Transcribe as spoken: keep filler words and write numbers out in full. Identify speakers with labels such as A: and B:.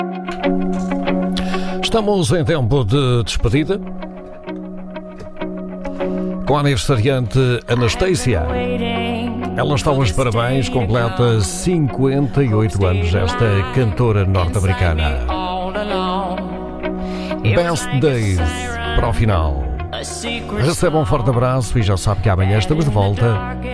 A: Estamos em tempo de despedida com a aniversariante Anastacia. Ela está aos parabéns, completa cinquenta e oito anos, esta cantora norte-americana. Best Days para o final. Receba um forte abraço e já sabe que amanhã estamos de volta